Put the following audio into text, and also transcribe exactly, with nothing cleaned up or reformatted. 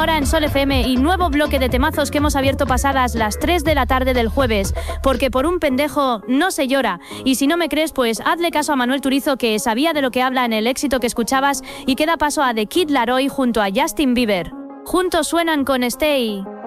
hora en Sol F M y nuevo bloque de temazos que hemos abierto pasadas las tres de la tarde del jueves, porque por un pendejo no se llora. Y si no me crees, pues hazle caso a Manuel Turizo, que sabía de lo que habla en el éxito que escuchabas, y que da paso a The Kid Laroi junto a Justin Bieber. Juntos suenan con Stay.